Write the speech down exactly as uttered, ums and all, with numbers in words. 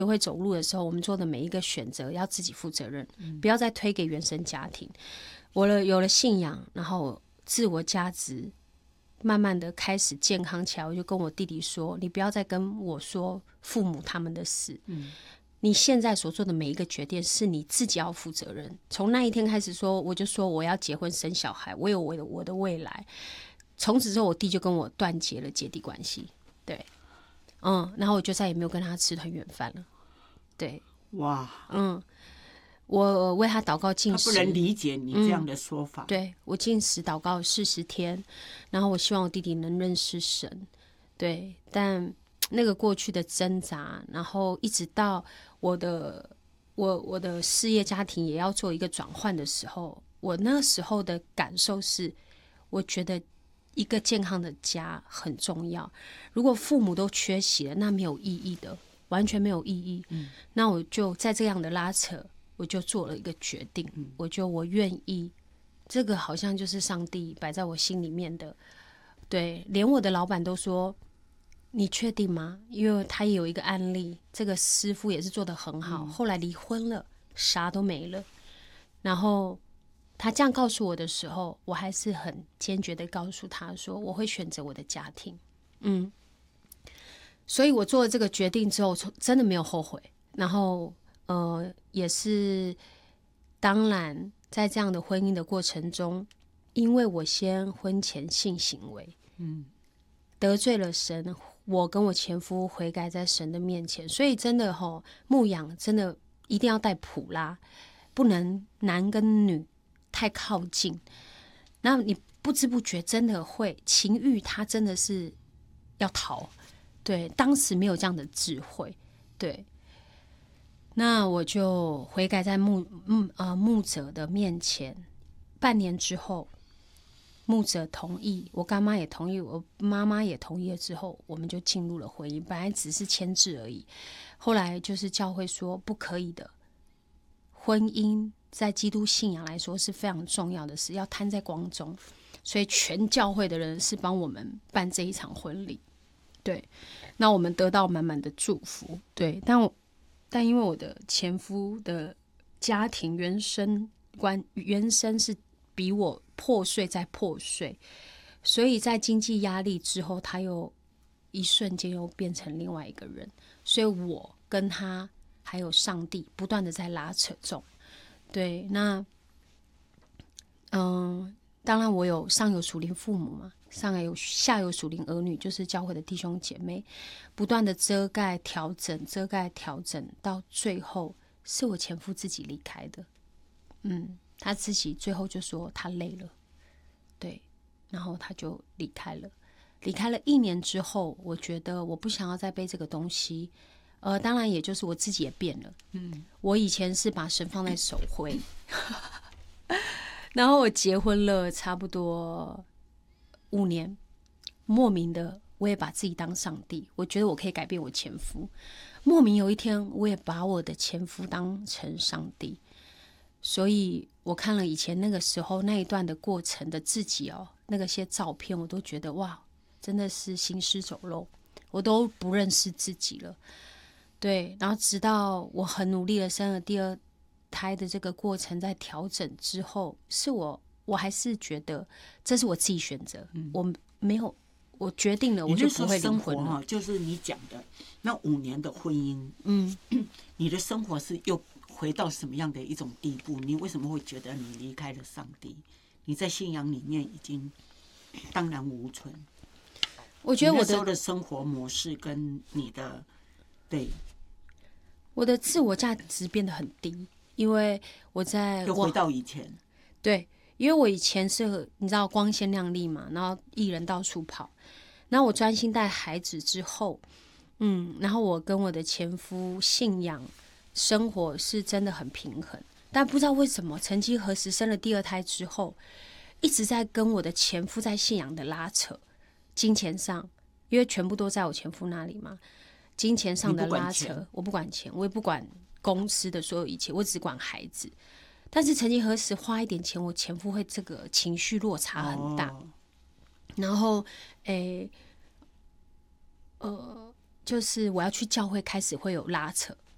学会走路的时候，我们做的每一个选择要自己负责任，嗯、不要再推给原生家庭。我了有了信仰，然后自我价值慢慢的开始健康起来，我就跟我弟弟说：“你不要再跟我说父母他们的事，嗯、你现在所做的每一个决定是你自己要负责任。”从那一天开始说，我就说我要结婚生小孩，我有我的我的未来。从此之后，我弟就跟我断绝了姐弟关系，对。嗯，然后我就再也没有跟他吃团圆饭了。对， 哇， 嗯，我为他祷告禁食， 他不能理解你这样的说法。 嗯、对，我禁食祷告四十天，然后我希望我弟弟能认识神。对，但那个过去的挣扎，然后一直到我的我我的事业家庭也要做一个转换的时候，我那时候的感受是，我觉得一个健康的家很重要。如果父母都缺席了，那没有意义的，完全没有意义。嗯、那我就在这样的拉扯，我就做了一个决定，嗯、我就我愿意，这个好像就是上帝摆在我心里面的。对，连我的老板都说：“你确定吗？”因为他也有一个案例，这个师傅也是做得很好，嗯、后来离婚了，啥都没了，然后。他这样告诉我的时候，我还是很坚决的告诉他说，我会选择我的家庭。嗯，所以我做了这个决定之后，真的没有后悔。然后，呃，也是，当然，在这样的婚姻的过程中，因为我先婚前性行为，嗯，得罪了神，我跟我前夫悔改在神的面前，所以真的吼，牧养真的一定要带谱啦，不能男跟女太靠近，那你不知不觉真的会情欲，它真的是要逃。对，当时没有这样的智慧。对，那我就悔改在牧牧呃牧者的面前。半年之后，牧者同意，我干妈也同意，我妈妈也同意了之后，我们就进入了婚姻。本来只是签字而已，后来就是教会说不可以的，婚姻在基督信仰来说是非常重要的事，要摊在光中，所以全教会的人是帮我们办这一场婚礼。对，那我们得到满满的祝福。对，但我但因为我的前夫的家庭原生观原生是比我破碎再破碎，所以在经济压力之后，他又一瞬间又变成另外一个人，所以我跟他还有上帝不断的在拉扯中。对，那嗯，当然我有上有属灵父母嘛，上有下有属灵儿女，就是教会的弟兄姐妹，不断的遮盖调整遮盖调整，到最后是我前夫自己离开的。嗯，他自己最后就说他累了，对，然后他就离开了。离开了一年之后，我觉得我不想要再背这个东西，呃，当然也就是我自己也变了。嗯，我以前是把神放在手绘，然后我结婚了差不多五年，莫名的我也把自己当上帝，我觉得我可以改变我前夫。莫名有一天，我也把我的前夫当成上帝。所以我看了以前那个时候那一段的过程的自己哦，那个些照片，我都觉得哇，真的是行尸走肉，我都不认识自己了。对，然后直到我很努力的生了第二胎的这个过程，在调整之后，是我我还是觉得这是我自己选择，嗯、我没有，我决定了，我就不会离婚了。 哈，就是你讲的那五年的婚姻，嗯，你的生活是又回到什么样的一种地步？你为什么会觉得你离开了上帝？你在信仰里面已经荡然无存。 我觉得我的那时候的生活模式跟你的对， 我的自我价值变得很低，因为我在又回到以前。 对，因为我以前是你知道光鲜亮丽嘛，然后艺人到处跑，然后我专心带孩子之后，嗯，然后我跟我的前夫信仰生活是真的很平衡，但不知道为什么，曾经何时生了第二胎之后，一直在跟我的前夫在信仰的拉扯，金钱上，因为全部都在我前夫那里嘛，金钱上的拉扯，我不管钱，我也不管公司的所有一切，我只管孩子。但是曾经何时花一点钱，我前夫会这个情绪落差很大，哦、然后诶，呃，就是我要去教会开始会有拉扯。